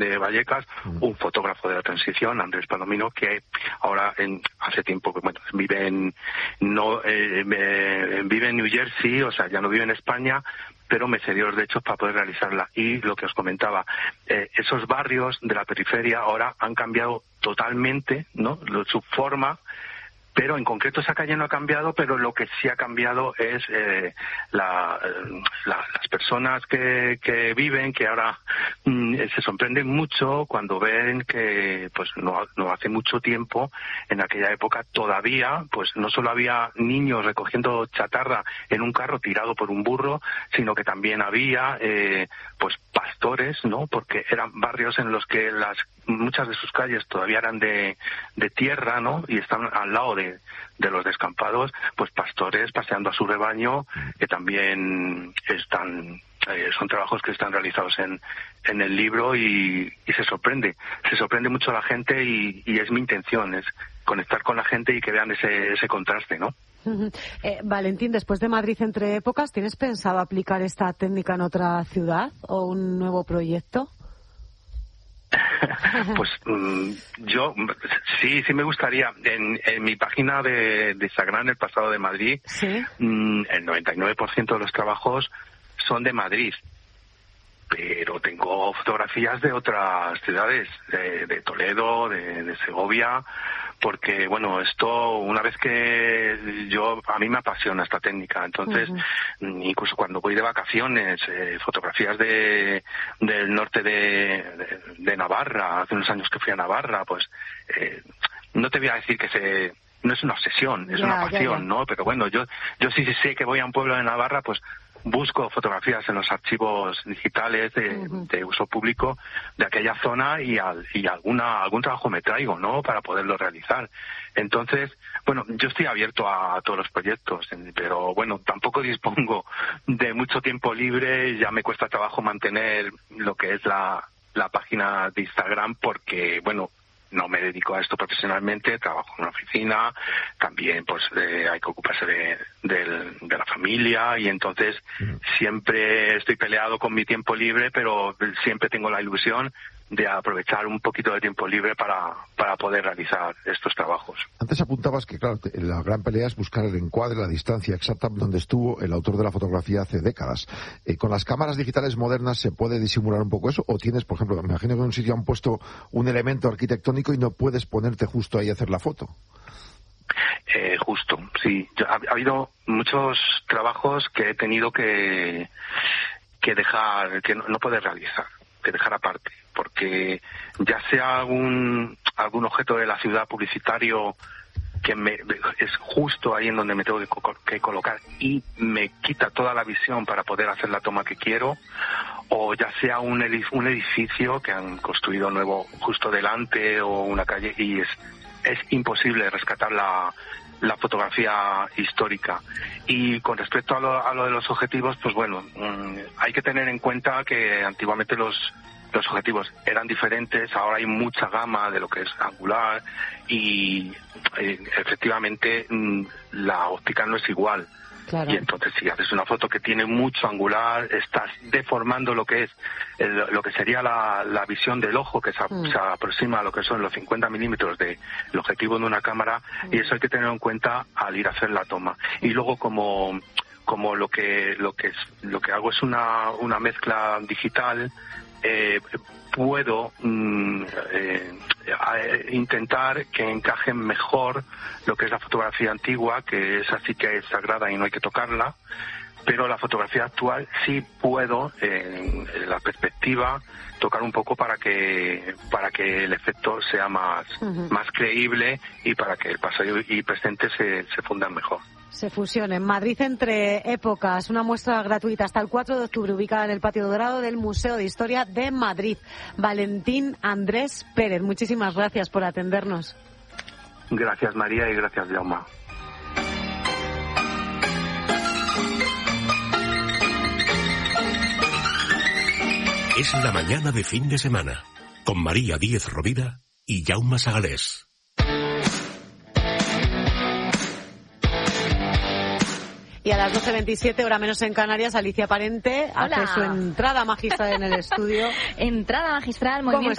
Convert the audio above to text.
de Vallecas, un fotógrafo de la transición, Andrés Palomino, que ahora hace tiempo que vive en New Jersey, o sea, ya no vive en España, pero me cedió los derechos para poder realizarla. Y lo que os comentaba, esos barrios de la periferia ahora han cambiado totalmente, ¿no?, su forma, pero en concreto esa calle no ha cambiado, pero lo que sí ha cambiado es las personas que viven, que ahora se sorprenden mucho cuando ven que pues no hace mucho tiempo, en aquella época todavía, pues no solo había niños recogiendo chatarra en un carro tirado por un burro, sino que también había pues pastores, ¿no?, porque eran barrios en los que muchas de sus calles todavía eran de tierra, ¿no?, y están al lado de los descampados, pues pastores paseando a su rebaño, que también son trabajos que están realizados en el libro, y se sorprende mucho a la gente, y es mi intención, es conectar con la gente y que vean ese contraste, ¿no? Valentín, después de Madrid entre épocas, ¿tienes pensado aplicar esta técnica en otra ciudad o un nuevo proyecto? Pues yo sí me gustaría. En mi página de Instagram, El Pasado de Madrid, ¿sí?, el 99% de los trabajos son de Madrid, pero tengo fotografías de otras ciudades, de Toledo, de Segovia, porque bueno, esto, una vez que a mí me apasiona esta técnica, entonces incluso cuando voy de vacaciones, fotografías del norte de Navarra, hace unos años que fui a Navarra, pues no te voy a decir que no es una obsesión, es una pasión, ¿no? Pero bueno, yo sí sé que voy a un pueblo de Navarra, pues busco fotografías en los archivos digitales de uso público de aquella zona, y algún trabajo me traigo, ¿no?, para poderlo realizar. Entonces, bueno, yo estoy abierto a todos los proyectos, pero bueno, tampoco dispongo de mucho tiempo libre, ya me cuesta trabajo mantener lo que es la página de Instagram, porque bueno, no me dedico a esto profesionalmente, trabajo en una oficina, también pues hay que ocuparse de la familia, y entonces siempre estoy peleado con mi tiempo libre, pero siempre tengo la ilusión de aprovechar un poquito de tiempo libre para poder realizar estos trabajos. Antes apuntabas que, claro, la gran pelea es buscar el encuadre, la distancia exacta donde estuvo el autor de la fotografía hace décadas. ¿Con las cámaras digitales modernas se puede disimular un poco eso? ¿O tienes, por ejemplo, me imagino que en un sitio han puesto un elemento arquitectónico y no puedes ponerte justo ahí a hacer la foto? Justo, sí. Ha habido muchos trabajos que he tenido que dejar, que no poder realizar, que dejar aparte, porque ya sea algún objeto de la ciudad publicitario que es justo ahí en donde me tengo que colocar y me quita toda la visión para poder hacer la toma que quiero, o ya sea un edificio que han construido nuevo justo delante, o una calle, y es imposible rescatar la fotografía histórica. Y con respecto a lo de los objetivos, pues bueno, hay que tener en cuenta que antiguamente los objetivos eran diferentes, ahora hay mucha gama de lo que es angular, y efectivamente la óptica no es igual. Claro. Y entonces si haces una foto que tiene mucho angular, estás deformando lo que es lo que sería la visión del ojo, que se aproxima a lo que son los 50 milímetros del objetivo de una cámara, y eso hay que tenerlo en cuenta al ir a hacer la toma. Y luego como lo que hago es una mezcla digital, puedo intentar que encaje mejor lo que es la fotografía antigua, que esa sí que es sagrada y no hay que tocarla, pero la fotografía actual sí puedo, en la perspectiva, tocar un poco para que el efecto sea más creíble, y para que el pasado y presente se fundan mejor. Se fusionen. Madrid entre épocas, una muestra gratuita hasta el 4 de octubre, ubicada en el Patio Dorado del Museo de Historia de Madrid. Valentín Andrés Pérez, muchísimas gracias por atendernos. Gracias, María, y gracias, Jaume. Es la mañana de fin de semana, con María Díez Rovira y Jaume Sagalés. Y a las 12:27, hora menos en Canarias, Alicia Parente hace su entrada magistral en el estudio. Entrada magistral, movimiento